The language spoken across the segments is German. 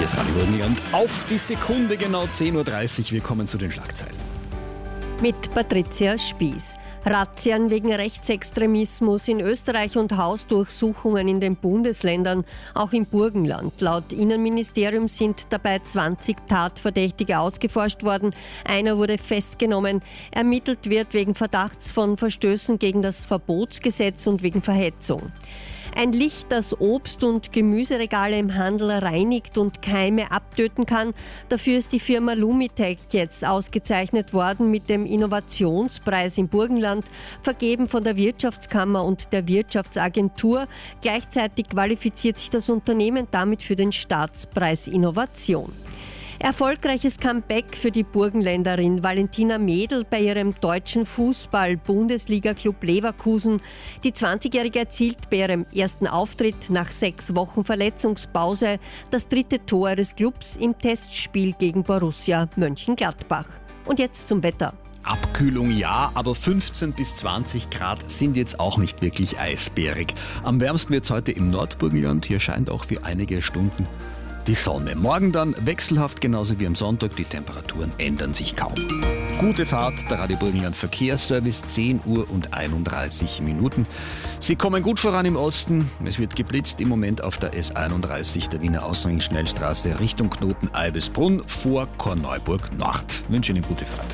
Hier ist Radio Burgenland. Auf die Sekunde genau 10.30 Uhr. Wir kommen zu den Schlagzeilen. Mit Patricia Spieß. Razzien wegen Rechtsextremismus in Österreich und Hausdurchsuchungen in den Bundesländern, auch im Burgenland. Laut Innenministerium sind dabei 20 Tatverdächtige ausgeforscht worden. Einer wurde festgenommen. Ermittelt wird wegen Verdachts von Verstößen gegen das Verbotsgesetz und wegen Verhetzung. Ein Licht, das Obst- und Gemüseregale im Handel reinigt und Keime abtöten kann. Dafür ist die Firma Lumitech jetzt ausgezeichnet worden mit dem Innovationspreis im Burgenland, vergeben von der Wirtschaftskammer und der Wirtschaftsagentur. Gleichzeitig qualifiziert sich das Unternehmen damit für den Staatspreis Innovation. Erfolgreiches Comeback für die Burgenländerin Valentina Mädel bei ihrem deutschen Fußball-Bundesliga-Club Leverkusen. Die 20-Jährige erzielt bei ihrem ersten Auftritt nach 6 Wochen Verletzungspause das 3. Tor des Clubs im Testspiel gegen Borussia Mönchengladbach. Und jetzt zum Wetter. Abkühlung ja, aber 15 bis 20 Grad sind jetzt auch nicht wirklich eisbärig. Am wärmsten wird es heute im Nordburgenland. Hier scheint auch für einige Stunden die Sonne. Morgen dann wechselhaft, genauso wie am Sonntag. Die Temperaturen ändern sich kaum. Gute Fahrt, der Radio Burgenland Verkehrsservice, 10 Uhr und 31 Minuten. Sie kommen gut voran im Osten. Es wird geblitzt im Moment auf der S31, der Wiener Außenring-Schnellstraße, Richtung Knoten Eibisbrunn vor Korneuburg Nord. Ich wünsche Ihnen gute Fahrt.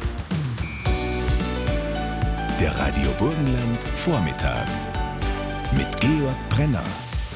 Der Radio Burgenland Vormittag mit Georg Brenner.